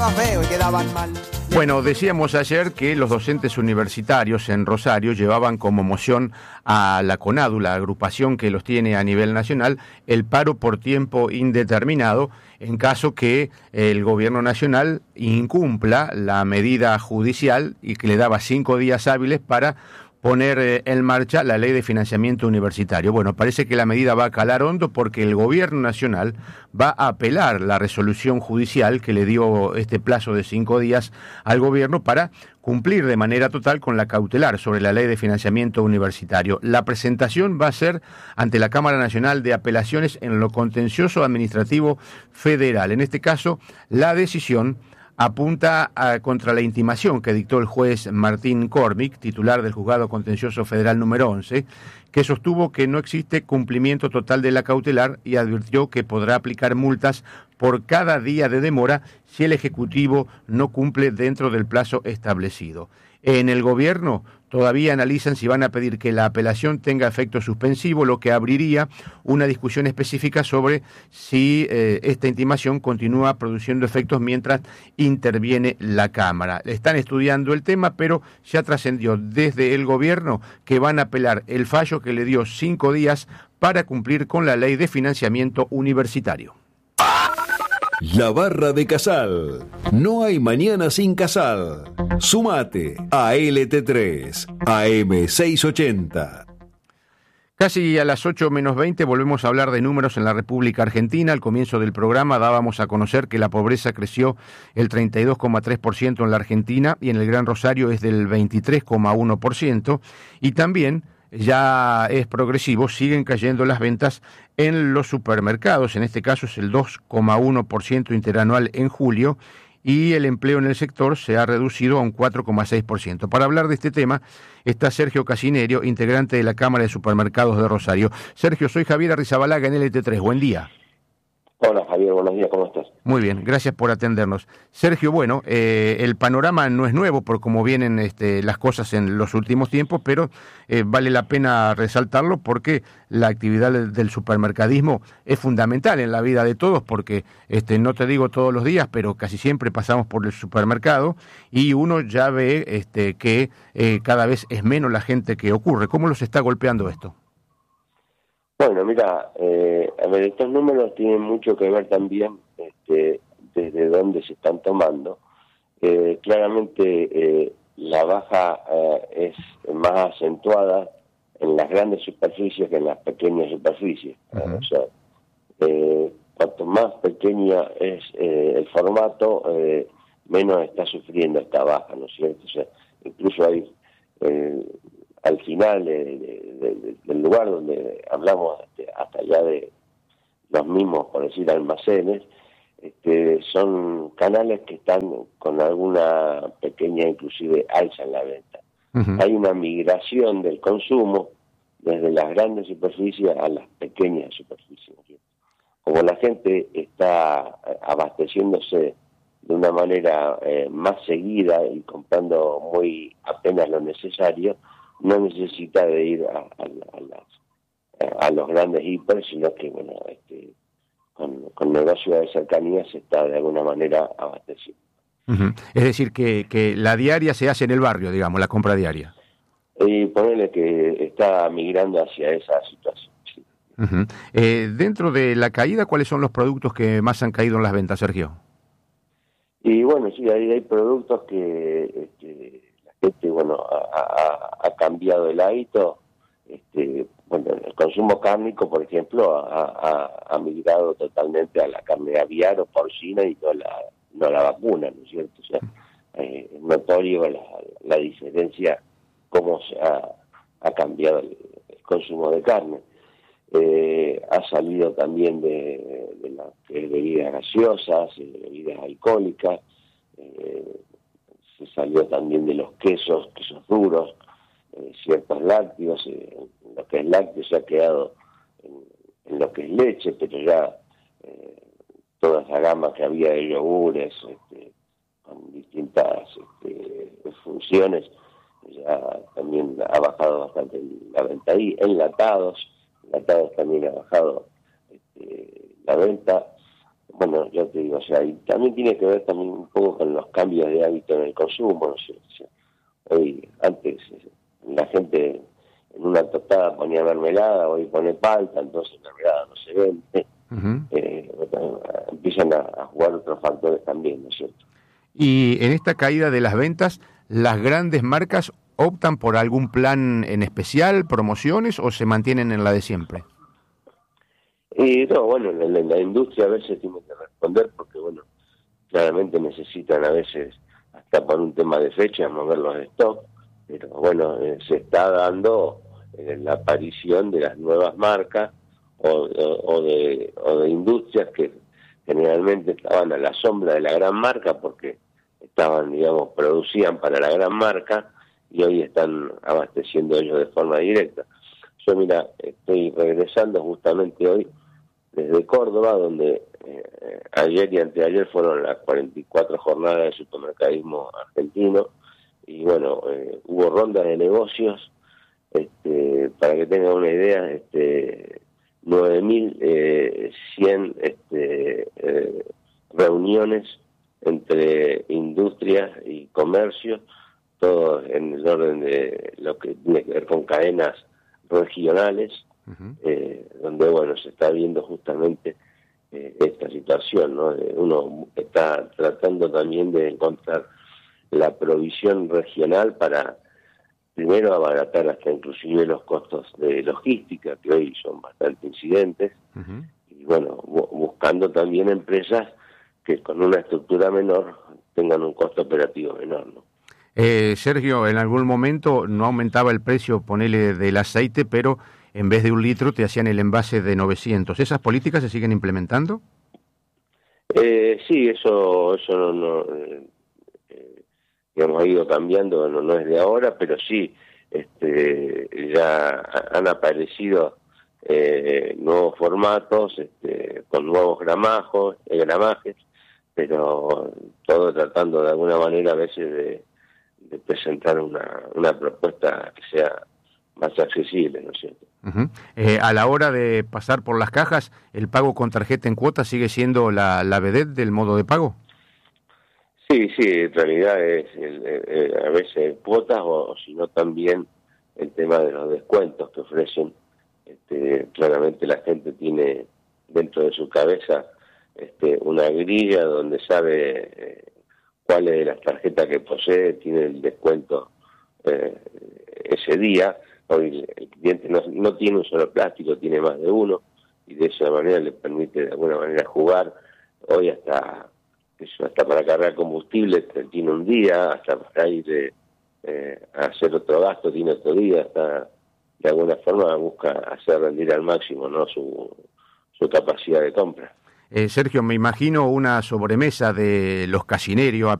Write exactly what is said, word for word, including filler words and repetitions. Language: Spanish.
feo y quedaban mal. Bueno, decíamos ayer que los docentes universitarios en Rosario llevaban como moción a la CONADU, la agrupación que los tiene a nivel nacional, el paro por tiempo indeterminado en caso que el gobierno nacional incumpla la medida judicial y que le daba cinco días hábiles para poner en marcha la ley de financiamiento universitario. Bueno, parece que la medida va a calar hondo porque el gobierno nacional va a apelar la resolución judicial que le dio este plazo de cinco días al gobierno para cumplir de manera total con la cautelar sobre la ley de financiamiento universitario. La presentación va a ser ante la Cámara Nacional de Apelaciones en lo contencioso administrativo federal. En este caso, la decisión apunta a, contra la intimación que dictó el juez Martín Cormick, titular del Juzgado Contencioso Federal número once, que sostuvo que no existe cumplimiento total de la cautelar y advirtió que podrá aplicar multas por cada día de demora si el Ejecutivo no cumple dentro del plazo establecido. En el gobierno todavía analizan si van a pedir que la apelación tenga efecto suspensivo, lo que abriría una discusión específica sobre si eh, esta intimación continúa produciendo efectos mientras interviene la Cámara. Están estudiando el tema, pero ya trascendió desde el gobierno que van a apelar el fallo que le dio cinco días para cumplir con la ley de financiamiento universitario. La Barra de Casal. No hay mañana sin Casal. Sumate a L T tres, A M seiscientos ochenta. Casi a las ocho menos veinte volvemos a hablar de números en la República Argentina. Al comienzo del programa dábamos a conocer que la pobreza creció el treinta y dos coma tres por ciento en la Argentina y en el Gran Rosario es del veintitrés coma uno por ciento. Y también ya es progresivo, siguen cayendo las ventas en los supermercados. En este caso es el dos coma uno por ciento interanual en julio y el empleo en el sector se ha reducido a un cuatro coma seis por ciento. Para hablar de este tema está Sergio Casinerio, integrante de la Cámara de Supermercados de Rosario. Sergio, soy Javier Arrizabalaga en L T tres. Buen día. Hola Javier, buenos días, ¿cómo estás? Muy bien, gracias por atendernos. Sergio, bueno, eh, el panorama no es nuevo por cómo vienen este, las cosas en los últimos tiempos, pero eh, vale la pena resaltarlo porque la actividad del supermercadismo es fundamental en la vida de todos, porque este, no te digo todos los días, pero casi siempre pasamos por el supermercado y uno ya ve este, que eh, cada vez es menos la gente que ocurre. ¿Cómo los está golpeando esto? Bueno, mira, eh, a ver, estos números tienen mucho que ver también este, desde dónde se están tomando. Eh, claramente eh, la baja eh, es más acentuada en las grandes superficies que en las pequeñas superficies. Uh-huh. O sea, eh, cuanto más pequeña es eh, el formato, eh, menos está sufriendo esta baja, ¿no es cierto? O sea, incluso hay... Eh, al final de, de, de, del lugar donde hablamos este, hasta allá de los mismos, por decir, almacenes, este, son canales que están con alguna pequeña, inclusive, alza en la venta. Uh-huh. Hay una migración del consumo desde las grandes superficies a las pequeñas superficies. Como la gente está abasteciéndose de una manera eh, más seguida y comprando muy apenas lo necesario, no necesita de ir a, a, a, las, a los grandes hiper, sino que bueno, este, con, con negocio de cercanía se está de alguna manera abasteciendo. Uh-huh. Es decir, que, que la diaria se hace en el barrio, digamos, la compra diaria. Y ponerle que está migrando hacia esa situación. Sí. Uh-huh. Eh, dentro de la caída, ¿cuáles son los productos que más han caído en las ventas, Sergio? Y bueno, sí, hay, hay productos que... Este, Este, bueno, ha, ha, ha cambiado el hábito. Este, bueno, el consumo cárnico, por ejemplo, ha, ha, ha migrado totalmente a la carne aviar o porcina y no la, no la vacuna, ¿no es cierto? O sea, eh, es notorio la, la diferencia, cómo se ha, ha cambiado el, el consumo de carne. Eh, ha salido también de, de las bebidas gaseosas, de bebidas alcohólicas, eh, se salió también de los quesos, quesos duros, eh, ciertos lácteos, eh, lo que es lácteo se ha quedado en, en lo que es leche, pero ya eh, toda esa gama que había de yogures, este, con distintas este, funciones, ya también ha bajado bastante la venta ahí. Enlatados, enlatados también ha bajado este, la venta. bueno, ya te digo, o sea, y también tiene que ver también un poco con los cambios de hábito en el consumo, no sé, o sea, hoy, antes, la gente en una tostada ponía mermelada, hoy pone palta, entonces mermelada no se vende. Uh-huh. eh, empiezan a, a jugar otros factores también, ¿no es cierto? Y en esta caída de las ventas, ¿las grandes marcas optan por algún plan en especial, promociones, o se mantienen en la de siempre? Y no, bueno, la, la, la industria a veces tiene que responder porque, bueno, claramente necesitan a veces, hasta por un tema de fecha, mover los stocks, pero bueno, eh, se está dando eh, la aparición de las nuevas marcas o, o, o, de, o de industrias que generalmente estaban a la sombra de la gran marca porque estaban, digamos, producían para la gran marca y hoy están abasteciendo ellos de forma directa. Yo, mira, estoy regresando justamente hoy desde Córdoba, donde eh, ayer y anteayer fueron las cuarenta y cuatro jornadas de supermercadismo argentino, y bueno, eh, hubo rondas de negocios, este, para que tengan una idea, este, nueve mil cien este, eh, reuniones entre industrias y comercio, todo en el orden de lo que tiene que ver con cadenas regionales, uh-huh. eh, donde bueno se está viendo justamente eh, esta situación, ¿no? Uno está tratando también de encontrar la provisión regional para primero abaratar hasta inclusive los costos de logística, que hoy son bastante incidentes, uh-huh. y bueno, bu- buscando también empresas que con una estructura menor tengan un costo operativo menor, ¿no? Eh, Sergio, en algún momento no aumentaba el precio, ponele, del aceite, pero en vez de un litro te hacían el envase de novecientos. ¿Esas políticas se siguen implementando? Eh, sí, eso eso no, no eh, digamos, ha ido cambiando, no, no es de ahora, pero sí, este, ya han aparecido eh, nuevos formatos, este, con nuevos gramajos, eh, gramajes, pero todo tratando de alguna manera a veces de, de presentar una, una propuesta que sea más accesible, ¿no es cierto? Uh-huh. Eh, a la hora de pasar por las cajas, ¿el pago con tarjeta en cuotas sigue siendo la, la vedette del modo de pago? Sí, sí, en realidad es el, el, a veces cuotas o, o si no también el tema de los descuentos que ofrecen. Este, claramente la gente tiene dentro de su cabeza este, una grilla donde sabe eh, cuáles de las tarjetas que posee tiene el descuento eh, ese día. Hoy el cliente no, no tiene un solo plástico, tiene más de uno, y de esa manera le permite de alguna manera jugar. Hoy hasta eso, hasta para cargar combustible tiene un día, hasta para ir eh, a hacer otro gasto tiene otro día, hasta de alguna forma busca hacer rendir al máximo, ¿no?, su, su capacidad de compra. Eh, Sergio, me imagino una sobremesa de los casinerios